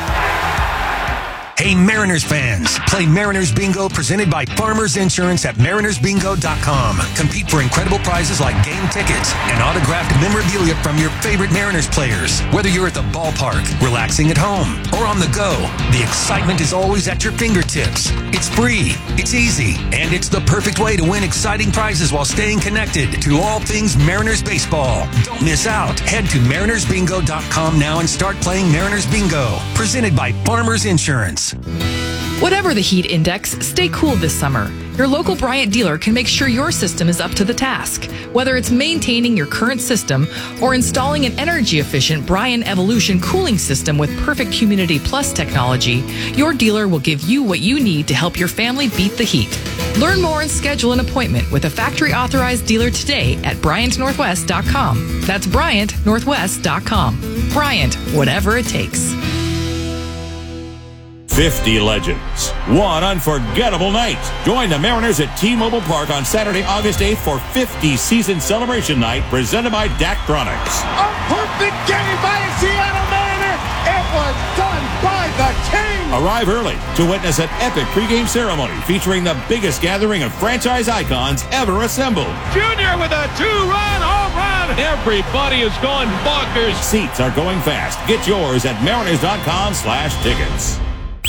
Hey, Mariners fans, play Mariners Bingo presented by Farmers Insurance at marinersbingo.com. Compete for incredible prizes like game tickets and autographed memorabilia from your favorite Mariners players. Whether you're at the ballpark, relaxing at home, or on the go, the excitement is always at your fingertips. It's free, it's easy, and it's the perfect way to win exciting prizes while staying connected to all things Mariners baseball. Don't miss out. Head to marinersbingo.com now and start playing Mariners Bingo, presented by Farmers Insurance. Whatever the heat index, stay cool this summer. Your local Bryant dealer can make sure your system is up to the task. Whether it's maintaining your current system or installing an energy-efficient Bryant Evolution cooling system with perfect Humidity Plus technology, your dealer will give you what you need to help your family beat the heat. Learn more and schedule an appointment with a factory-authorized dealer today at BryantNorthwest.com. That's BryantNorthwest.com. Bryant, whatever it takes. 50 legends. One unforgettable night. Join the Mariners at T-Mobile Park on Saturday, August 8th for 50 season celebration night presented by Daktronics. A perfect game by a Seattle Mariner. It was done by the King. Arrive early to witness an epic pregame ceremony featuring the biggest gathering of franchise icons ever assembled. Junior with a 2-run home run. Everybody is going bonkers. Seats are going fast. Get yours at mariners.com/tickets.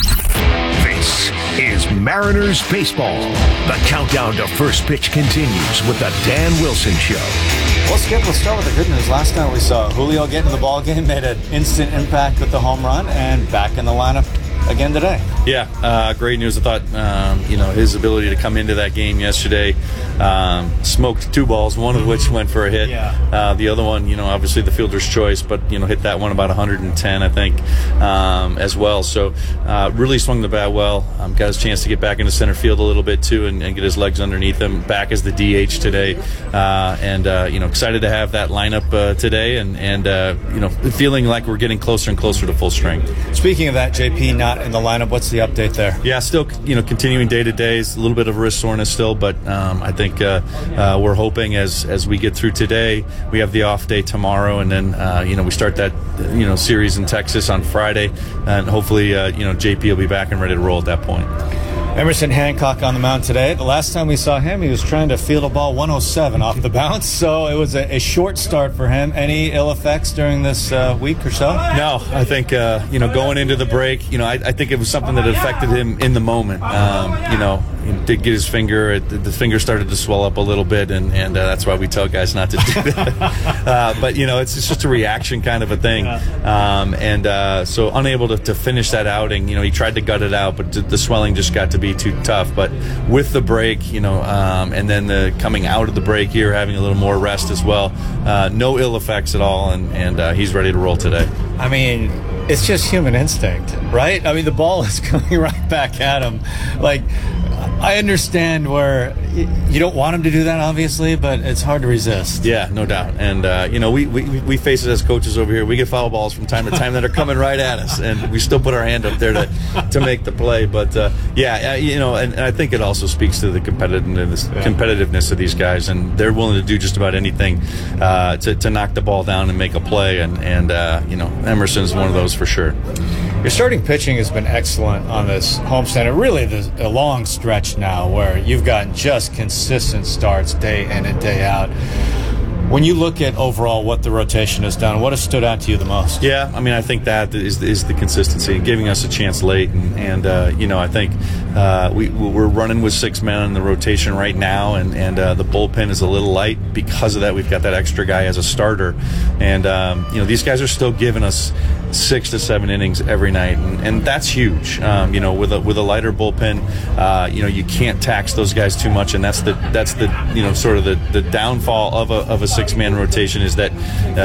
This is Mariners Baseball. The countdown to first pitch continues with the Dan Wilson Show. Well, Skip, let's start with the good news. Last night we saw Julio get in the ball game, made an instant impact with the home run, and back in the lineup again today. Yeah, great news. I thought, his ability to come into that game yesterday, smoked 2 balls, one of which went for a hit. Yeah. The other one, obviously the fielder's choice, but, hit that one about 110, I think, as well. So really swung the bat well. Got his chance to get back into center field a little bit, too, and get his legs underneath him. Back as the DH today. Excited to have that lineup today and feeling like we're getting closer and closer to full strength. Speaking of that, JP not in the lineup. What's the update there? Yeah, still continuing day to day. A little bit of wrist soreness still, but I think we're hoping as we get through today, we have the off day tomorrow, and then we start that series in Texas on Friday, and hopefully JP will be back and ready to roll at that point. Emerson Hancock on the mound today. The last time we saw him, he was trying to field a ball 107 off the bounce, so it was a short start for him. Any ill effects during this week or so? No, I think going into the break, I think it was something that affected him in the moment. He did get his finger. The finger started to swell up a little bit, and that's why we tell guys not to do that. But it's just a reaction kind of a thing, so unable to finish that outing. He tried to gut it out, but the swelling just got to be too tough. But with the break, and then the coming out of the break here, having a little more rest as well, no ill effects at all, and he's ready to roll today. I mean, it's just human instinct, right? I mean, the ball is coming right back at him. Like, I understand where you don't want him to do that, obviously, but it's hard to resist. Yeah, no doubt. And, we face it as coaches over here. We get foul balls from time to time that are coming right at us, and we still put our hand up there to make the play. But, and I think it also speaks to the competitiveness of these guys, and they're willing to do just about anything to knock the ball down and make a play. And Emerson's one of those for sure. Your starting pitching has been excellent on this homestand. And really, there's a long stretch now where you've gotten just consistent starts day in and day out. When you look at overall what the rotation has done, what has stood out to you the most? Yeah, I mean, I think that is the consistency, giving us a chance late, and I think we're running with 6 men in the rotation right now, and the bullpen is a little light because of that. We've got that extra guy as a starter, and these guys are still giving us 6 to 7 innings every night, and that's huge. With a lighter bullpen, you can't tax those guys too much, and that's the sort of the downfall of a 6-man rotation is that,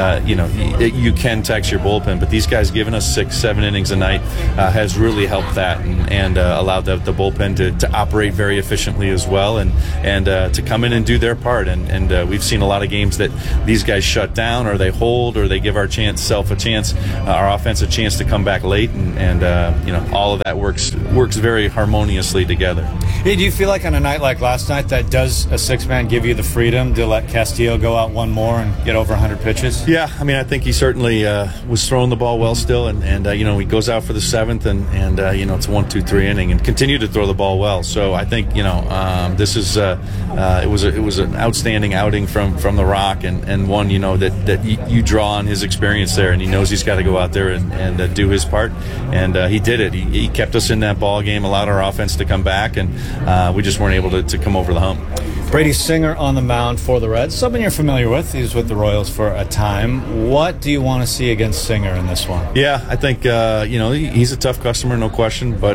you can tax your bullpen, but these guys giving us 6-7 innings a night has really helped that and allowed the bullpen to operate very efficiently as well and to come in and do their part. And we've seen a lot of games that these guys shut down or they hold or they give our offense a chance to come back late, and all of that works very harmoniously together. Hey, do you feel like on a night like last night that does a 6-man give you the freedom to let Castillo go out one more and get over 100 pitches? Yeah, I mean, I think he certainly was throwing the ball well still, and he goes out for the 7th, and it's a 1-2-3 inning, and continued to throw the ball well. So I think this is it was an outstanding outing from the Rock, and one that you draw on his experience there, and he knows he's got to go out there and do his part, and he did it. He kept us in that ball game, allowed our offense to come back, and we just weren't able to come over the hump. Brady Singer on the mound for the Reds, someone you're familiar with. He was with the Royals for a time. What do you want to see against Singer in this one? Yeah, I think he's a tough customer, no question. But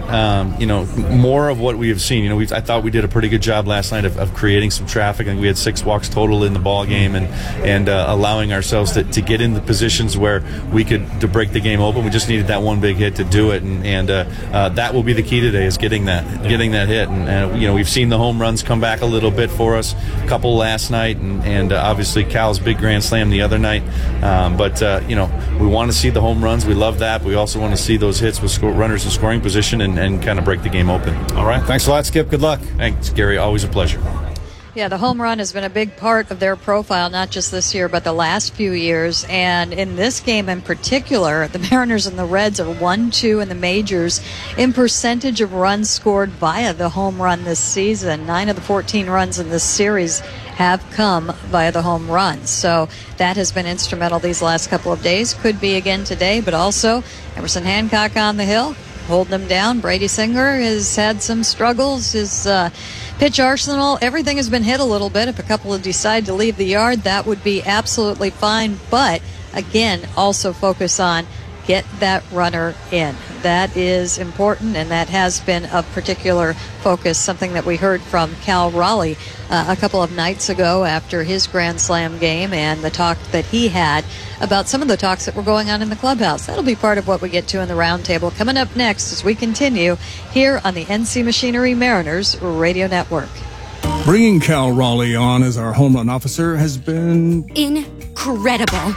more of what we have seen. I thought we did a pretty good job last night of creating some traffic. I think we had 6 walks total in the ball game, and allowing ourselves to get in the positions where we could to break the game open. We just needed that one big hit to do it, and that will be the key today, is getting that hit. And we've seen the home runs come back a little bit for us, a couple last night, and obviously Cal's big grand slam the other night. But we want to see the home runs. We love that. But we also want to see those hits with runners in scoring position and kind of break the game open. All right. Thanks a lot, Skip. Good luck. Thanks, Gary. Always a pleasure. Yeah, the home run has been a big part of their profile, not just this year, but the last few years. And in this game in particular, the Mariners and the Reds are 1-2 in the majors in percentage of runs scored via the home run this season. 9 of the 14 runs in this series have come via the home run. So that has been instrumental these last couple of days. Could be again today, but also Emerson Hancock on the hill, holding them down. Brady Singer has had some struggles. His pitch arsenal, everything has been hit a little bit. If a couple decide to leave the yard, that would be absolutely fine. But again, also focus on get that runner in. That is important, and that has been of particular focus, something that we heard from Cal Raleigh a couple of nights ago after his Grand Slam game, and the talk that he had about some of the talks that were going on in the clubhouse. That'll be part of what we get to in the roundtable coming up next as we continue here on the NC Machinery Mariners Radio Network. Bringing Cal Raleigh on as our home run officer has been incredible.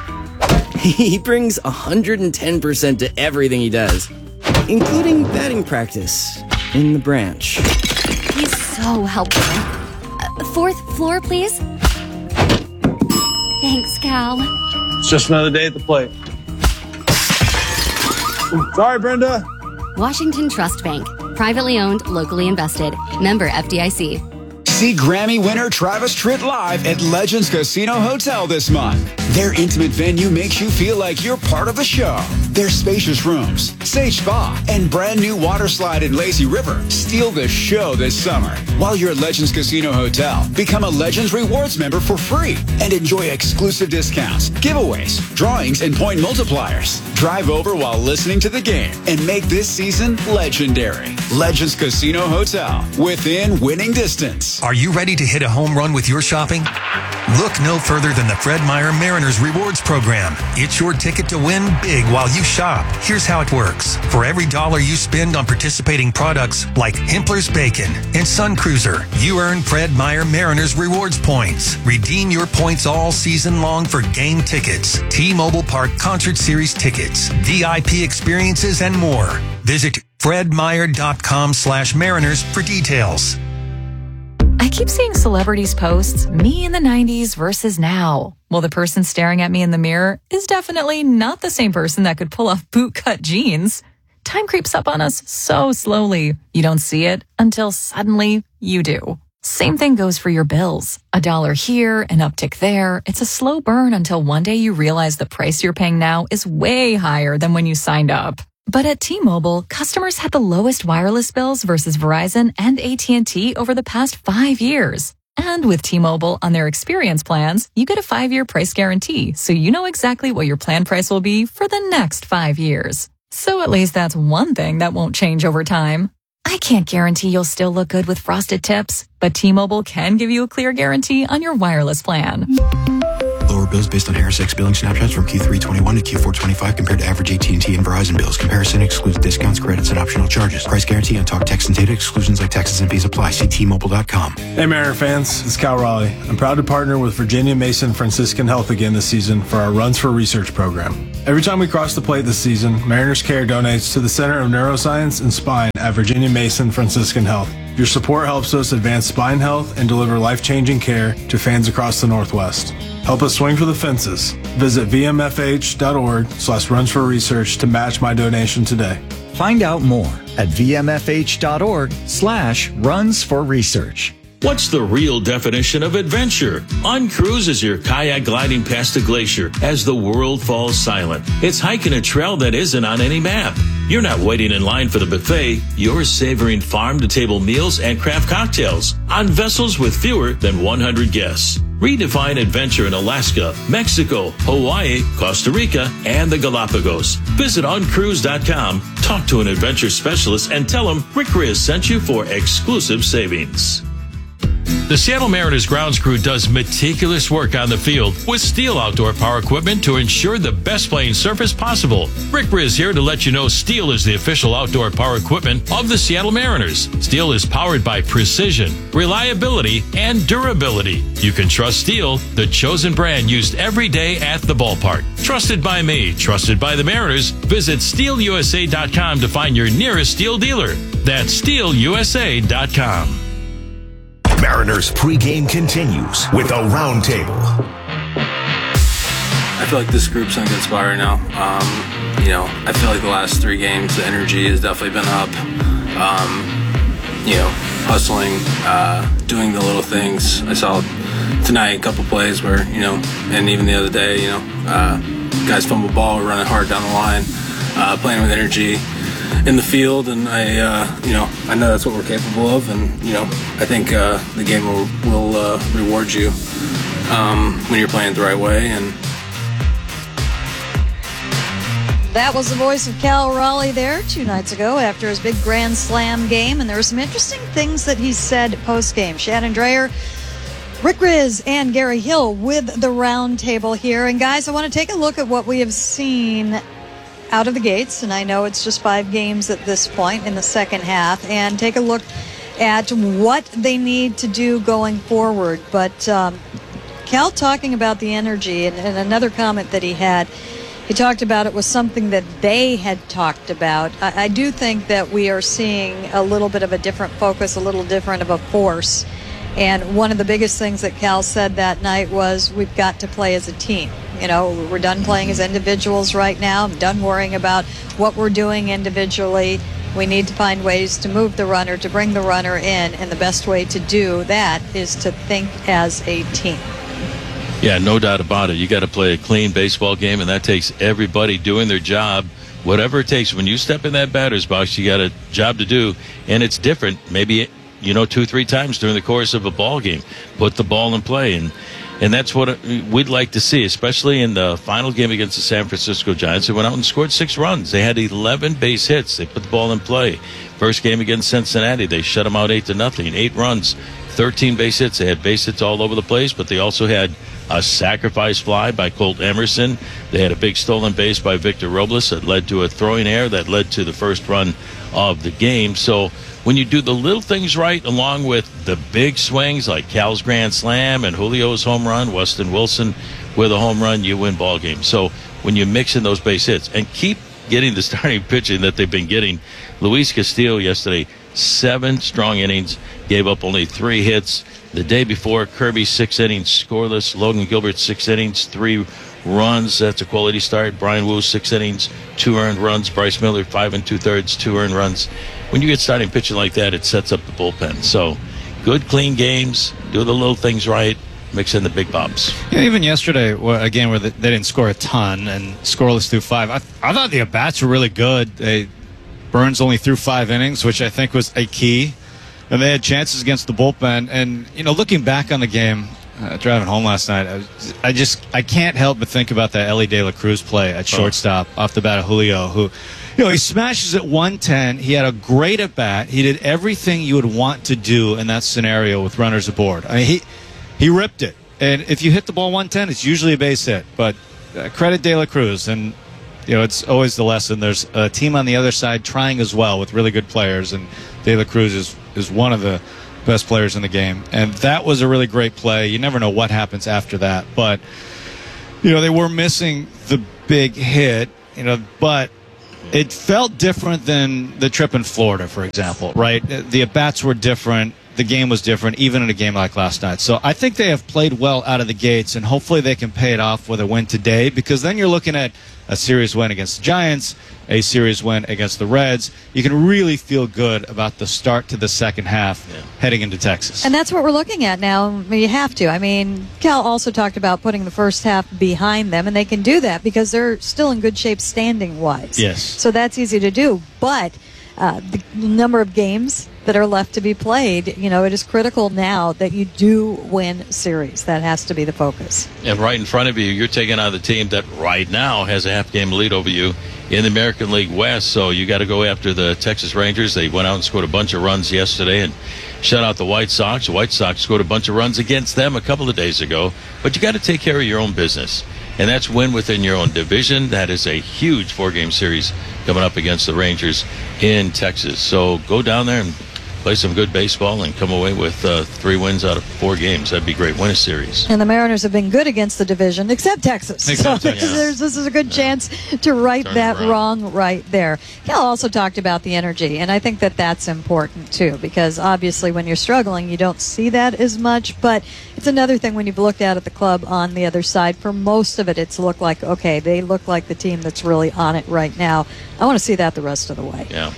He brings 110% to everything he does, including batting practice in the branch. He's so helpful. 4th floor, please. Thanks, Cal. It's just another day at the plate. Sorry, Brenda. Washington Trust Bank. Privately owned, locally invested. Member FDIC. See Grammy winner Travis Tritt live at Legends Casino Hotel this month. Their intimate venue makes you feel like you're part of the show. Their spacious rooms, stage spa, and brand new water slide in Lazy River steal the show this summer. While you're at Legends Casino Hotel, become a Legends Rewards member for free and enjoy exclusive discounts, giveaways, drawings, and point multipliers. Drive over while listening to the game and make this season legendary. Legends Casino Hotel, within winning distance. Are you ready to hit a home run with your shopping? Look no further than the Fred Meyer Mariners Rewards Program. It's your ticket to win big while you shop. Here's how it works. For every $1 you spend on participating products like Hempler's Bacon and Sun Cruiser, you earn Fred Meyer Mariners Rewards points. Redeem your points all season long for game tickets, T-Mobile Park Concert Series tickets, VIP experiences, and more. Visit fredmeyer.com/Mariners for details. I keep seeing celebrities posts, me in the 90s versus now. Well, the person staring at me in the mirror is definitely not the same person that could pull off bootcut jeans. Time creeps up on us so slowly. You don't see it until suddenly you do. Same thing goes for your bills. $1 here, an uptick there. It's a slow burn until one day you realize the price you're paying now is way higher than when you signed up. But at T-Mobile, customers had the lowest wireless bills versus Verizon and AT&T over the past 5 years. And with T-Mobile on their experience plans, you get a 5-year price guarantee, so you know exactly what your plan price will be for the next 5 years. So at least that's one thing that won't change over time. I can't guarantee you'll still look good with frosted tips, but T-Mobile can give you a clear guarantee on your wireless plan. Lower bills based on Harris X billing snapshots from Q3 21 to Q4 25 compared to average AT&T and Verizon bills. Comparison excludes discounts, credits, and optional charges. Price guarantee on talk, text, and data. Exclusions like taxes and fees apply. See T-Mobile.com. Hey Mariner fans, it's Cal Raleigh. I'm proud to partner with Virginia Mason Franciscan Health again this season for our Runs for Research program. Every time we cross the plate this season, Mariners Care donates to the Center of Neuroscience and Spine at Virginia Mason Franciscan Health. Your support helps us advance spine health and deliver life-changing care to fans across the Northwest. Help us swing for the fences. Visit vmfh.org/runsforresearch to match my donation today. Find out more at vmfh.org/runsforresearch. What's the real definition of adventure? Uncruise is your kayak gliding past a glacier as the world falls silent. It's hiking a trail that isn't on any map. You're not waiting in line for the buffet. You're savoring farm-to-table meals and craft cocktails on vessels with fewer than 100 guests. Redefine adventure in Alaska, Mexico, Hawaii, Costa Rica, and the Galapagos. Visit uncruise.com, talk to an adventure specialist, and tell them Rick Riz sent you for exclusive savings. The Seattle Mariners grounds crew does meticulous work on the field with Steel outdoor power equipment to ensure the best playing surface possible. Rick Riz here to let you know Steel is the official outdoor power equipment of the Seattle Mariners. Steel is powered by precision, reliability, and durability. You can trust Steel, the chosen brand used every day at the ballpark. Trusted by me, trusted by the Mariners. Visit SteelUSA.com to find your nearest Steel dealer. That's SteelUSA.com. Mariners pregame continues with a roundtable. I feel like this group's on a good spot right now. I feel like the last 3 games, the energy has definitely been up. Hustling, doing the little things. I saw tonight a couple plays where, and even the other day, guys fumble the ball, running hard down the line, playing with energy in the field, and I know that's what we're capable of, and I think the game will reward you when you're playing it the right way. And that was the voice of Cal Raleigh there 2 nights ago after his big Grand Slam game, and there were some interesting things that he said post-game. Shannon Dreyer, Rick Riz, and Gary Hill with the round table here. And guys, I want to take a look at what we have seen out of the gates, and I know it's just 5 games at this point in the second half, and take a look at what they need to do going forward. But Cal talking about the energy, and another comment that he had, he talked about it was something that they had talked about. I do think that we are seeing a little bit of a different focus, a little different of a force. And one of the biggest things that Cal said that night was, we've got to play as a team. We're done playing as individuals right now. I'm done worrying about what we're doing individually. We need to find ways to move the runner, to bring the runner in, and the best way to do that is to think as a team. Yeah, no doubt about it. You got to play a clean baseball game, and that takes everybody doing their job, whatever it takes. When you step in that batter's box, you got a job to do, and it's different. Maybe 2-3 times during the course of a ball game. Put the ball in play, and that's what we'd like to see, especially in the final game against the San Francisco Giants. They went out and scored 6 runs. They had 11 base hits. They put the ball in play. First game against Cincinnati, they shut them out 8-0. 8 runs, 13 base hits. They had base hits all over the place, but they also had a sacrifice fly by Colt Emerson. They had a big stolen base by Victor Robles that led to a throwing error that led to the first run of the game. So when you do the little things right, along with the big swings like Cal's Grand Slam and Julio's home run, Weston Wilson with a home run, you win ball games. So when you mix in those base hits and keep getting the starting pitching that they've been getting, Luis Castillo yesterday, 7 strong innings, gave up only 3 hits. The day before, Kirby 6 innings scoreless. Logan Gilbert 6 innings, 3 runs. That's a quality start. Brian Wu 6 innings, 2 earned runs. Bryce Miller 5 2/3, 2 earned runs. When you get starting pitching like that, it sets up the bullpen. So good, clean games. Do the little things right. Mix in the big bombs. Yeah, even yesterday, again, where they didn't score a ton and scoreless through 5. I thought the at-bats were really good. Burns only threw 5 innings, which I think was a key. And they had chances against the bullpen. And, looking back on the game, driving home last night, I can't help but think about that Ellie De La Cruz play at shortstop off the bat of Julio, who, he smashes at 110. He had a great at-bat. He did everything you would want to do in that scenario with runners aboard. I mean, he ripped it. And if you hit the ball 110, it's usually a base hit. But credit De La Cruz. And, it's always the lesson. There's a team on the other side trying as well with really good players. And De La Cruz is one of the best players in the game. And that was a really great play. You never know what happens after that. But, they were missing the big hit, but it felt different than the trip in Florida, for example, right? The at-bats were different. The game was different, even in a game like last night. So I think they have played well out of the gates, and hopefully they can pay it off with a win today, because then you're looking at a series win against the Giants, a series win against the Reds. You can really feel good about the start to the second half heading into Texas. And that's what we're looking at now. You have to. I mean, Cal also talked about putting the first half behind them, and they can do that because they're still in good shape standing-wise. Yes. So that's easy to do. But the number of games that are left to be played, it is critical now that you do win series. That has to be the focus. And right in front of you, you're taking on the team that right now has a half-game lead over you in the American League West. So you got to go after the Texas Rangers. They went out and scored a bunch of runs yesterday and shut out the White Sox. The White Sox scored a bunch of runs against them a couple of days ago. But you got to take care of your own business. And that's win within your own division. That is a huge 4-game series coming up against the Rangers in Texas. So go down there and play some good baseball and come away with 3 wins out of 4 games. That'd be great. Win a series. And the Mariners have been good against the division, except Texas. Except so Texas. this is a good chance to right that wrong right there. Cal also talked about the energy, and I think that that's important too, because obviously when you're struggling, you don't see that as much, but it's another thing when you've looked out at the club on the other side. For most of it, it's looked like, okay, they look like the team that's really on it right now. I want to see that the rest of the way. Yeah.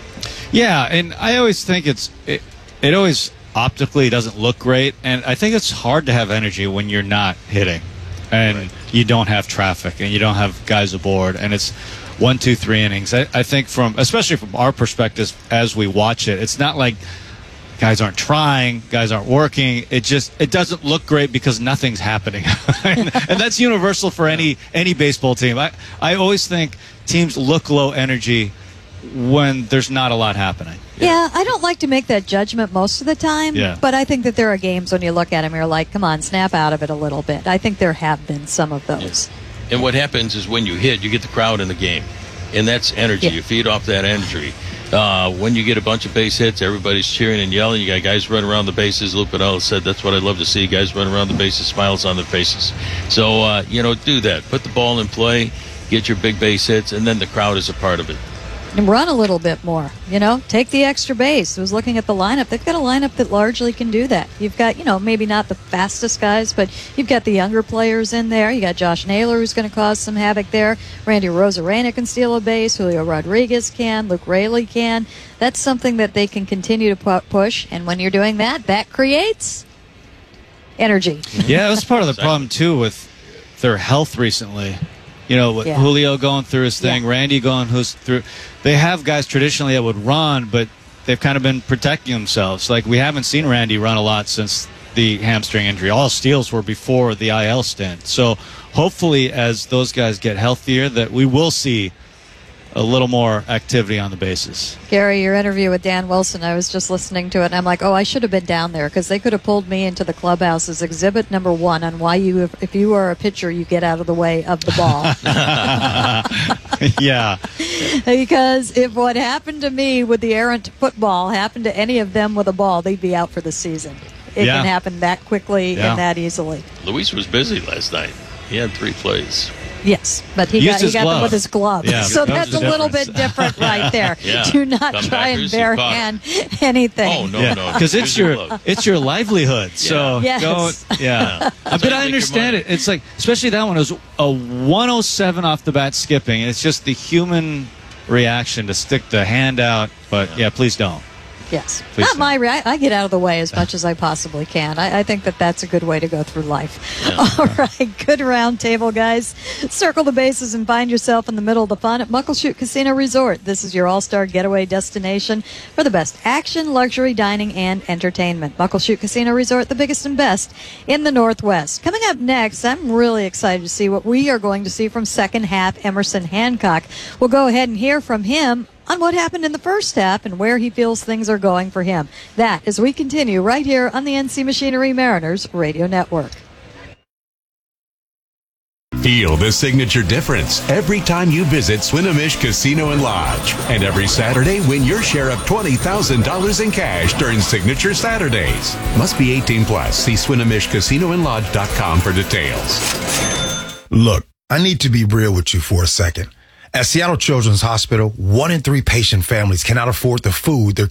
Yeah, and I always think it always optically doesn't look great, and I think it's hard to have energy when you're not hitting, and you don't have traffic, and you don't have guys aboard, and it's 1, 2, 3 innings. I think especially from our perspective as we watch it, it's not like guys aren't trying, guys aren't working. It doesn't look great because nothing's happening, and that's universal for any baseball team. I always think teams look low energy when there's not a lot happening. Yeah, I don't like to make that judgment most of the time, but I think that there are games when you look at them, you're like, come on, snap out of it a little bit. I think there have been some of those. Yeah. And what happens is when you hit, you get the crowd in the game, and that's energy. You feed off that energy. When you get a bunch of base hits, everybody's cheering and yelling. You got guys running around the bases. Lou Piniella said that's what I'd love to see, guys running around the bases, smiles on their faces. So, do that. Put the ball in play, get your big base hits, and then the crowd is a part of it. And run a little bit more, take the extra base. I was looking at the lineup. They've got a lineup that largely can do that. You've got, maybe not the fastest guys, but you've got the younger players in there. You got Josh Naylor, who's going to cause some havoc there. Randy Rosarena can steal a base. Julio Rodriguez can. Luke Raley can. That's something that they can continue to push. And when you're doing that, that creates energy. Yeah, that's part of the problem, too, with their health recently. Julio going through his thing, Randy going through. They have guys traditionally that would run, but they've kind of been protecting themselves. Like, we haven't seen Randy run a lot since the hamstring injury. All steals were before the IL stint. So hopefully as those guys get healthier, that we will see a little more activity on the bases. Gary, your interview with Dan Wilson, I was just listening to it, and I'm like, I should have been down there, because they could have pulled me into the clubhouse as exhibit number 1 on why if you are a pitcher, you get out of the way of the ball. Yeah. Because if what happened to me with the errant football happened to any of them with a ball, they'd be out for the season. It can happen that quickly and that easily. Luis was busy last night. He had 3 plays. Yes, but he got them with his glove. Yeah, so that's a little bit different right there. Do not try and barehand anything. Oh, no. Because it's your livelihood. So don't. Yeah. But I understand it. It's like, especially that one, it was a 107 off the bat skipping. It's just the human reaction to stick the hand out. But please don't. Yes. Please Not my I get out of the way as much as I possibly can. I think that that's a good way to go through life. Yeah. All right. Good round table, guys. Circle the bases and find yourself in the middle of the fun at Muckleshoot Casino Resort. This is your all-star getaway destination for the best action, luxury, dining, and entertainment. Muckleshoot Casino Resort, the biggest and best in the Northwest. Coming up next, I'm really excited to see what we are going to see from second half Emerson Hancock. We'll go ahead and hear from him on what happened in the first half and where he feels things are going for him. That as we continue right here on the NC Machinery Mariners Radio Network. Feel the signature difference every time you visit Swinomish Casino and Lodge. And every Saturday, win your share of $20,000 in cash during Signature Saturdays. Must be 18 plus. See SwinomishCasinoandLodge.com for details. Look, I need to be real with you for a second. At Seattle Children's Hospital, 1 in 3 patient families cannot afford the food their